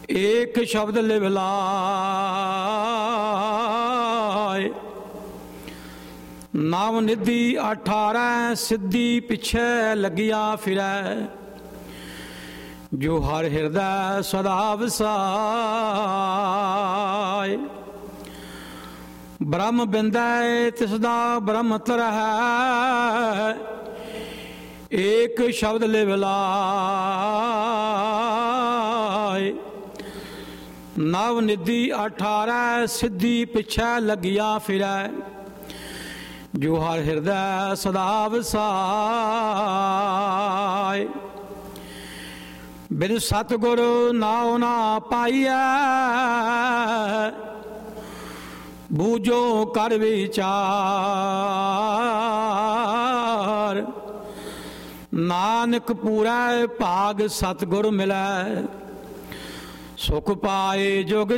एक शब्द लिवलाए, नाम निधि 18 सिद्धि पिछे लगिया फिरै, जो हर हृदय सदा वसाए। ब्रह्म बिंदै तिसदा ब्रह्म तरहै, एक शब्द लिवलाए, नव निधि 18 सिद्धि पिछे लगिया फिरै, जो हर हृदय सदा वसाए। बिन सतगुर नाउ ना पाइयै, बूझो कर विचार, नानक पूरा भाग सतगुर मिलै, सुख पाए जुग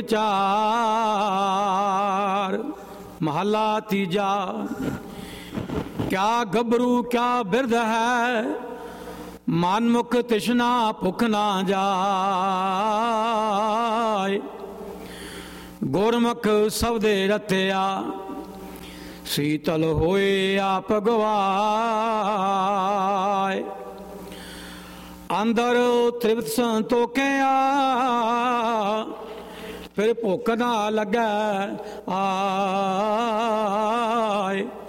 चार। महला तीजा। क्या गभरू क्या बिरध है, मनमुख तृष्णा भुख ना जाए। गुरमुख सबदे रत्या, शीतल होए आप गवाए। अंदर तृप्त संतोखिया, फिर भुख ना लगे आए।